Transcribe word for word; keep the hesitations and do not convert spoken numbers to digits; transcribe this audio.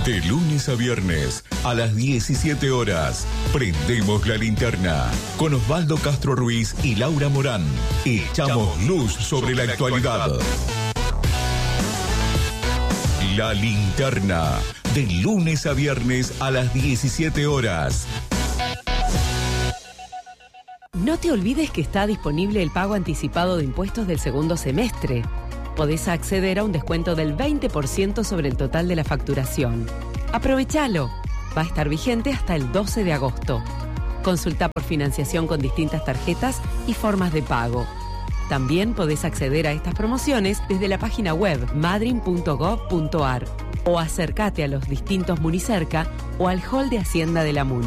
De lunes a viernes, a las diecisiete horas, prendemos la linterna con Osvaldo Castro Ruiz y Laura Morán. Echamos luz sobre la actualidad. La linterna, de lunes a viernes a las diecisiete horas. No te olvides que está disponible el pago anticipado de impuestos del segundo semestre. Podés acceder a un descuento del veinte por ciento sobre el total de la facturación. Aprovechalo. Va a estar vigente hasta el doce de agosto. Consulta por financiación con distintas tarjetas y formas de pago. También podés acceder a estas promociones desde la página web madrin punto gov punto ar o acércate a los distintos Municerca o al hall de Hacienda de la Muni.